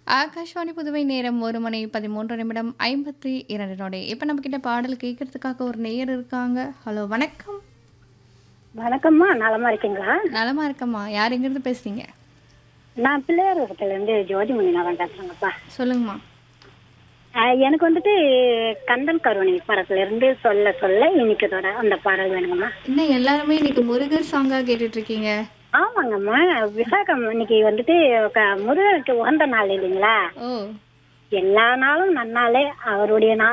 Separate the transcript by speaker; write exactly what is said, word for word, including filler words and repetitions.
Speaker 1: ஆகாஷ்வாணி புதுவை நேரம் ஒரு மணி பதிமூன்று நிமிடம் ஐம்பத்தி இரண்டு நொடி. இப்போ நம்ம கிட்ட பாடல் கேட்கறதுக்காக ஒரு நேயர் இருக்காங்க. ஹலோ வணக்கம்.
Speaker 2: வணக்கம்மா, நலமா இருக்கீங்களா?
Speaker 1: நலமா இருக்கம்மா. யார் எங்கிருந்து பேசுறீங்க?
Speaker 2: நான் பிள்ளையார்பட்டில இருந்து ஜோதிமணி நான் பேசுறேங்கப்பா.
Speaker 1: சொல்லுங்கம்மா.
Speaker 2: அஹ், எனக்கு வந்துட்டு கந்தன் கருணை படத்துல இருந்து சொல்ல சொல்ல இனிக்கதோட அந்த பாடல் வேணுங்கம்மா.
Speaker 1: இன்னும் எல்லாருமே இன்னைக்கு முருகர் சாங்கா கேட்டுட்டு இருக்கீங்க.
Speaker 2: ஆமாங்கம்மா, விசாகம் இன்னைக்கு வந்துட்டு க- முருகனுக்கு உகந்த நாள் இல்லைங்களா?
Speaker 1: ஓ.
Speaker 2: எல்லா நாளும் நன்னாலே அவருடைய நாள்